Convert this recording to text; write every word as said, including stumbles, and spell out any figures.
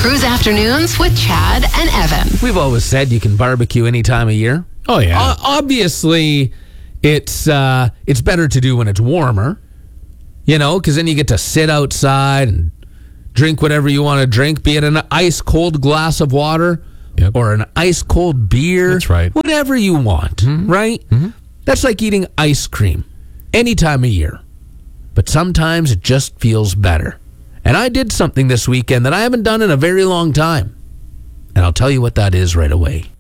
Cruise Afternoons with Chad and Evan. We've always said you can barbecue any time of year. Oh, yeah. O- obviously, it's uh, it's better to do when it's warmer, you know, because then you get to sit outside and drink whatever you want to drink, be it an ice-cold glass of water Yep. or an ice-cold beer. That's right. Whatever you want, Mm-hmm. right? Mm-hmm. That's like eating ice cream any time of year. But sometimes it just feels better. And I did something this weekend that I haven't done in a very long time. And I'll tell you what that is right away.